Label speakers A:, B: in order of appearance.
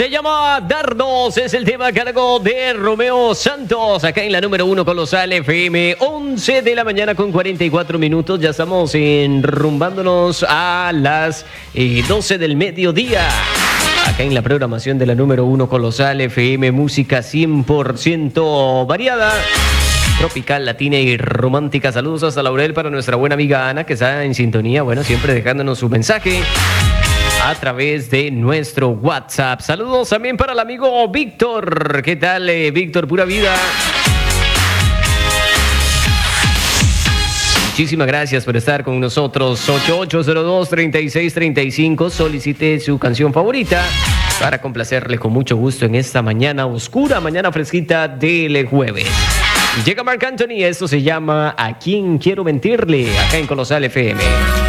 A: Se llama Dardos, es el tema a cargo de Romeo Santos, acá en la número 1 Colosal FM, 11 de la mañana con 44 minutos, ya estamos enrumbándonos a las 12 del mediodía, acá en la programación de la número 1 Colosal FM, música 100% variada, tropical, latina y romántica. Saludos hasta Laurel para nuestra buena amiga Ana, que está en sintonía, bueno, siempre dejándonos su mensaje a través de nuestro WhatsApp. Saludos también para el amigo Víctor. ¿Qué tal, Víctor? Pura vida. Muchísimas gracias por estar con nosotros. 8802-3635. Solicite su canción favorita para complacerle con mucho gusto en esta mañana oscura, mañana fresquita del jueves. Llega Marc Anthony, esto se llama ¿A quién quiero mentirle? Acá en Colosal FM.